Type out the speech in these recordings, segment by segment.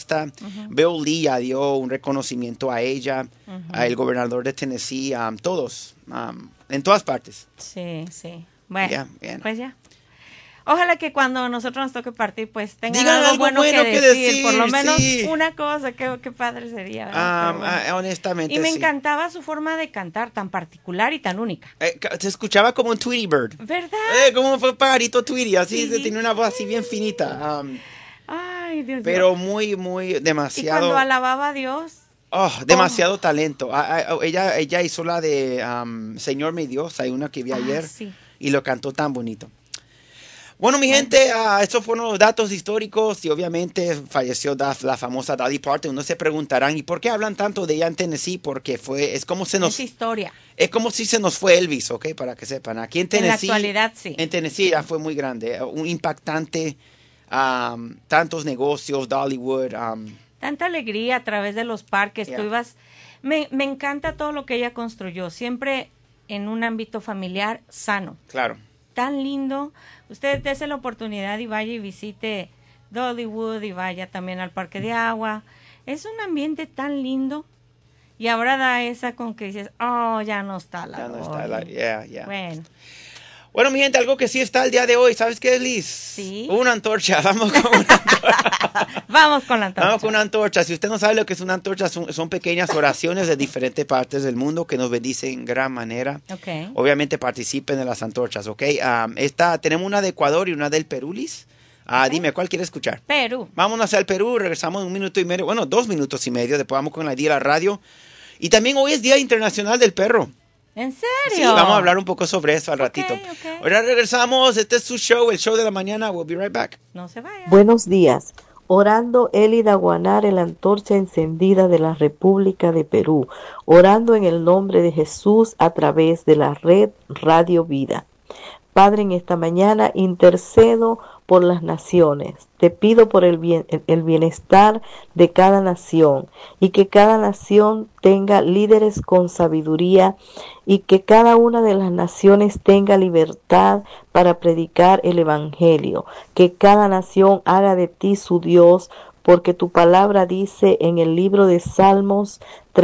Bill Lee ya dio un reconocimiento a ella, el gobernador de Tennessee, todos, en todas partes. Sí. Bueno, pues ya. Ojalá que cuando nosotros nos toque partir, pues tengan algo bueno que decir. Por lo menos una cosa, qué padre sería. Bueno. Honestamente, y me encantaba su forma de cantar, tan particular y tan única. Se escuchaba como un Tweety Bird. ¿Verdad? Como fue pajarito Tweety, así, se tenía una voz así bien finita. Ay, Dios mío. Pero muy, muy, demasiado. Y cuando alababa a Dios. Demasiado talento. Ella hizo la de Señor mi Dios, hay una que vi ayer, y lo cantó tan bonito. Bueno, mi gente, estos fueron los datos históricos y obviamente falleció la famosa Dolly Parton. Uno se preguntarán, ¿y por qué hablan tanto de ella en Tennessee? Porque es historia. Es como si se nos fue Elvis, ¿ok? Para que sepan. Aquí en Tennessee. En la actualidad, sí. En Tennessee ya fue muy grande, un impactante, tantos negocios, Dollywood. Tanta alegría a través de los parques. Tú ibas. Me encanta todo lo que ella construyó, siempre en un ámbito familiar sano. Claro. Tan lindo. Usted dése la oportunidad y vaya y visite Dollywood y vaya también al Parque de Agua. Es un ambiente tan lindo. Y ahora da esa con que dices, ya no está la. Ya no está la. Yeah. Bueno, mi gente, algo que sí está el día de hoy, ¿sabes qué es, Liz? Sí. Una antorcha, vamos con una antorcha. Vamos con la antorcha. Vamos con una antorcha. Si usted no sabe lo que es una antorcha, son pequeñas oraciones de diferentes partes del mundo que nos bendicen en gran manera. Okay. Obviamente participen en las antorchas, ¿ok? Tenemos una de Ecuador y una del Perú, Liz. Dime, ¿cuál quiere escuchar? Perú. Vámonos al Perú, regresamos en 1 minuto y medio, 2 minutos y medio, después vamos con la día de la radio. Y también hoy es Día Internacional del Perro. ¿En serio? Sí, vamos a hablar un poco sobre eso al ratito. Okay. Ahora regresamos, este es su show, el show de la mañana. We'll be right back. No se vaya. Buenos días. Orando Elida Guanare, la antorcha encendida de la República de Perú. Orando en el nombre de Jesús a través de la red Radio Vida. Padre, en esta mañana intercedo por las naciones. Te pido por el bienestar de cada nación y que cada nación tenga líderes con sabiduría y que cada una de las naciones tenga libertad para predicar el evangelio. Que cada nación haga de ti su Dios, porque tu palabra dice en el libro de Salmos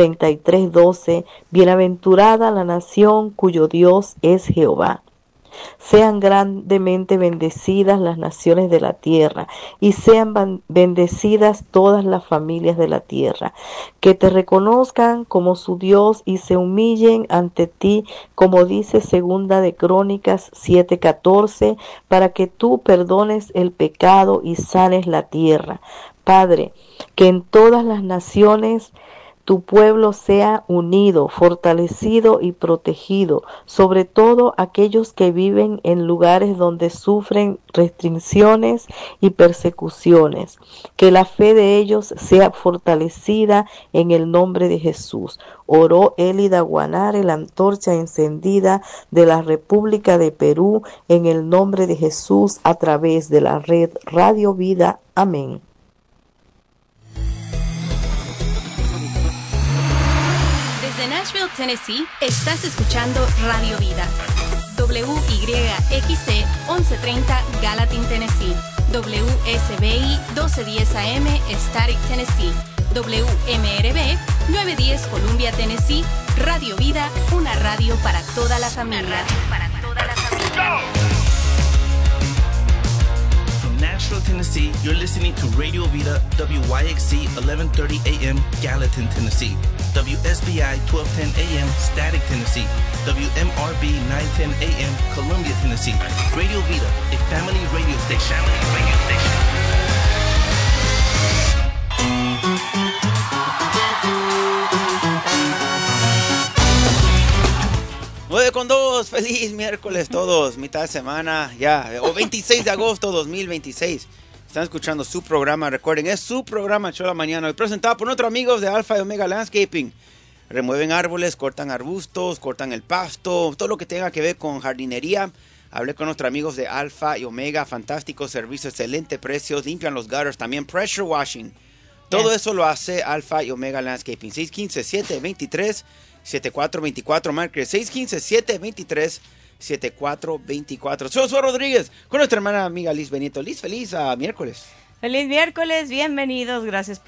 33:12, bienaventurada la nación cuyo Dios es Jehová. Sean grandemente bendecidas las naciones de la tierra y sean bendecidas todas las familias de la tierra. Que te reconozcan como su Dios y se humillen ante ti, como dice Segunda de Crónicas 7:14, para que tú perdones el pecado y sanes la tierra. Padre, que en todas las naciones tu pueblo sea unido, fortalecido y protegido, sobre todo aquellos que viven en lugares donde sufren restricciones y persecuciones. Que la fe de ellos sea fortalecida en el nombre de Jesús. Oró Elida Guanare, la antorcha encendida de la República de Perú, en el nombre de Jesús a través de la red Radio Vida. Amén. De Nashville, Tennessee, estás escuchando Radio Vida. WYXC 1130 Gallatin, Tennessee. WSBI 1210 AM Static, Tennessee. WMRB 910 Columbia, Tennessee. Radio Vida, una radio para toda la familia. Nashville, Tennessee, you're listening to Radio Vida, WYXC 1130 AM, Gallatin, Tennessee. WSBI 1210 AM, Static, Tennessee. WMRB 910 AM, Columbia, Tennessee. Radio Vida, a family radio station. Nueve con 2, feliz miércoles todos, mitad de semana ya, o 26 de agosto 2026. Están escuchando su programa, recuerden, es su programa, el show de la mañana, hoy presentado por nuestros amigos de Alfa y Omega Landscaping. Remueven árboles, cortan arbustos, cortan el pasto, todo lo que tenga que ver con jardinería. Hablé con nuestros amigos de Alfa y Omega, fantástico servicio, excelente precios, limpian los gutters, también pressure washing. Todo eso lo hace Alfa y Omega Landscaping. 615-723-7424, marque 615-723-7424. Soy Josué Rodríguez con nuestra hermana amiga Liz Benito. Liz, feliz miércoles. Feliz miércoles, bienvenidos, gracias por